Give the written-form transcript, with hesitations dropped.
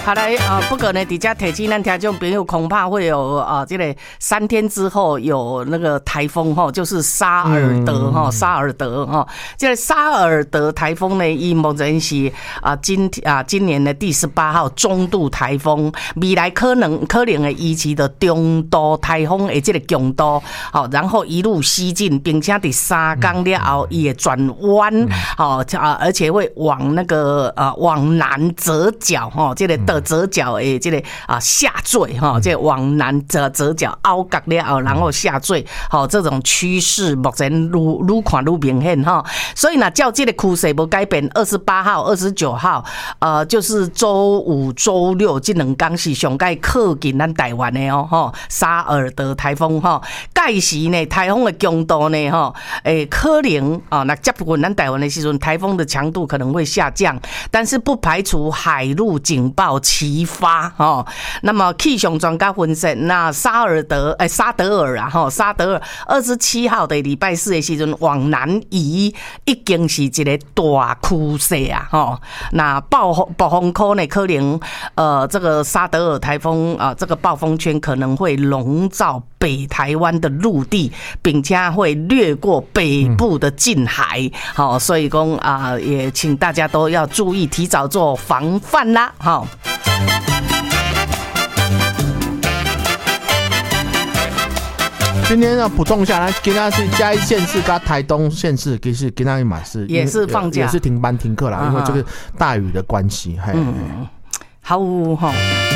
好来不过呢，底下提醒咱听众朋友，恐怕会有这个3天之后有那个台风就是沙尔德沙尔德这个沙尔德台风呢，伊目前是今年的第18号中度台风，未来可能的预期的中度台风的这个强度，然后一路西进，并且第3天了后，伊会转弯，而且会往那个往南折角这个的折角的这个下坠这个往南折角凹角了后，然后下坠这种趋势目前愈看愈明显所以呢，照这个趋势无改变，28号、29号就是周五、周六这2天是上该靠近咱台湾的沙尔德台风届时呢，台风的强度呢可能那接近咱台湾的时阵，台风的强度可能会下降，但是不排除海陆警报齐发那么气象专家分析，那沙德尔27号的礼拜四的时阵往南移，已经是一个大趋势那暴风圈呢，可能这个沙德尔台风这个暴风圈可能会笼罩北台湾的陆地，并且会掠过北部的近海所以说也请大家都要注意，提早做防范啦今天要补充一下，今天是嘉义县市跟台东县市，其实今天也是放假，也是停班停课啦，因为这个大雨的关系。 好